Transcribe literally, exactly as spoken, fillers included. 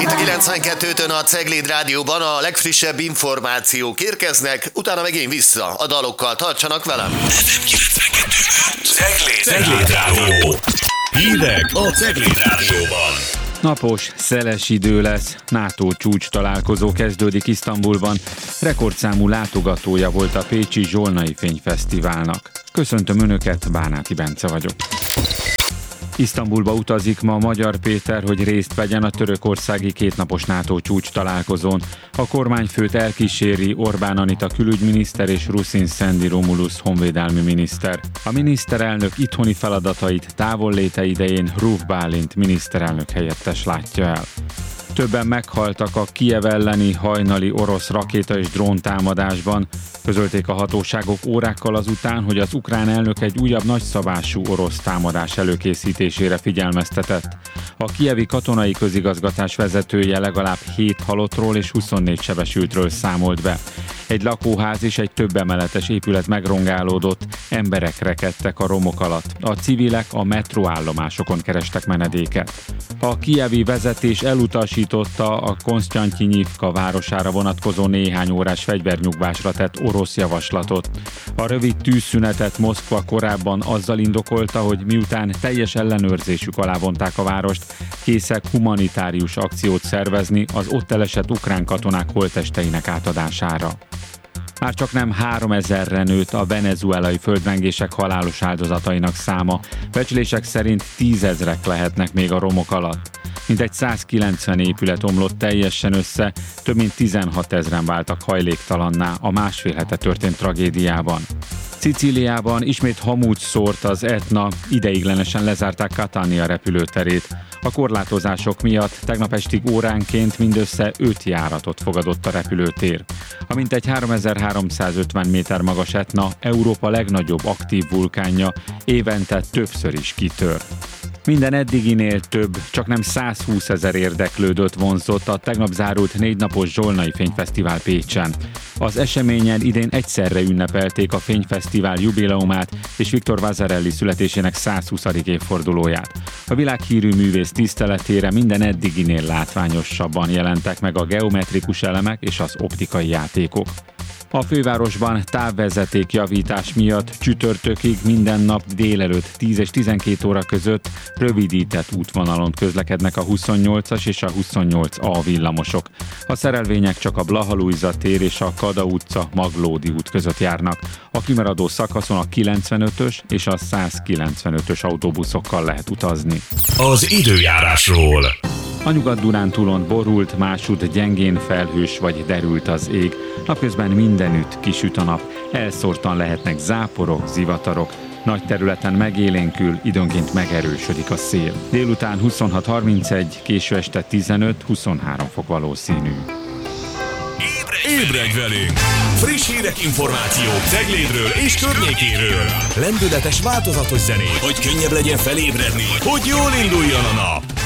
Itt a kilencvenkettőtön a Cegléd Rádióban a legfrissebb információk érkeznek, utána meg én vissza a dalokkal. Tartsanak velem! Cegléd, Cegléd Rádió. Hírek a Cegléd Rádióban. Napos, szeles idő lesz, NATO csúcs találkozó kezdődik Isztambulban. Rekordszámú látogatója volt a pécsi Zsolnai Fényfesztiválnak. Köszöntöm Önöket, Bánáti Bence vagyok. Isztambulba utazik ma Magyar Péter, hogy részt vegyen a törökországi kétnapos NATO csúcs találkozón. A kormányfőt elkíséri Orbán Anita külügyminiszter és Rusin Szendi Romulus honvédelmi miniszter. A miniszterelnök itthoni feladatait távolléte idején Ruf Bálint miniszterelnök helyettes látja el. Többen meghaltak a Kijev elleni hajnali orosz rakéta és dróntámadásban. Közölték a hatóságok órákkal azután, hogy az ukrán elnök egy újabb nagyszabású orosz támadás előkészítésére figyelmeztetett. A kijevi katonai közigazgatás vezetője legalább hét halottról és huszonnégy sebesültről számolt be. Egy lakóház és egy többemeletes épület megrongálódott, emberek rekedtek a romok alatt. A civilek a metróállomásokon kerestek menedéket. A kijevi vezetés elutasította a Konsztyantyinivka városára vonatkozó néhány órás fegyvernyugvásra tett orosz javaslatot. A rövid tűzszünetet Moszkva korábban azzal indokolta, hogy miután teljes ellenőrzésük alá vonták a várost, készek humanitárius akciót szervezni az ott elesett ukrán katonák holttesteinek átadására. Már csak nem háromezerre nőtt a venezuelai földrengések halálos áldozatainak száma. Becslések szerint tízezrek lehetnek még a romok alatt. Mintegy százkilencven épület omlott teljesen össze, több mint tizenhatezren váltak hajléktalanná a másfél hete történt tragédiában. Szicíliában ismét hamut szórt az Etna, ideiglenesen lezárták Catania repülőterét. A korlátozások miatt tegnap estig óránként mindössze öt járatot fogadott a repülőtér. A mintegy háromezer-háromszázötven méter magas Etna Európa legnagyobb aktív vulkánja, évente többször is kitör. Minden eddiginél több, csak nem százhúszezer érdeklődőt vonzott a tegnap zárult négynapos Zsolnai Fényfesztivál Pécsen. Az eseményen idén egyszerre ünnepelték a Fényfesztivál jubileumát és Victor Vasarely születésének százhuszadik évfordulóját. A világhírű művész tiszteletére minden eddiginél látványosabban jelentek meg a geometrikus elemek és az optikai játékok. A fővárosban távvezetékjavítás miatt csütörtökig minden nap délelőtt tíz és tizenkét óra között rövidített útvonalon közlekednek a huszonnyolcas és a huszonnyolc A villamosok. A szerelvények csak a Blaha Lujza tér és a Kada utca Maglódi út között járnak. A kimaradó szakaszon a kilencvenötös és a százkilencvenötös autóbuszokkal lehet utazni. Az időjárásról. A Nyugat-Dunántúlon borult, másút gyengén felhős vagy derült az ég. Napközben mindenütt kisüt a nap, elszórtan lehetnek záporok, zivatarok. Nagy területen megélénkül, időnként megerősödik a szél. Délután huszonhat harmincegy, késő este tizenöt-huszonhárom fok valószínű. Ébredj velünk! Friss hírek, információk Ceglédről és környékéről. Lendületes, változatos zenék, hogy könnyebb legyen felébredni, hogy jól induljon a nap.